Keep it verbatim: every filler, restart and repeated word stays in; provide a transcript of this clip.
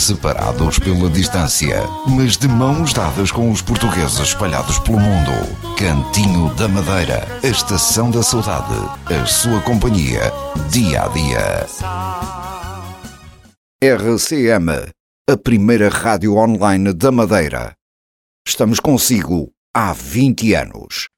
separados pela distância, mas de mãos dadas com os portugueses espalhados pelo mundo. Cantinho da Madeira, a estação da saudade, a sua companhia, dia a dia. R C M, a primeira rádio online da Madeira. Estamos consigo há vinte anos.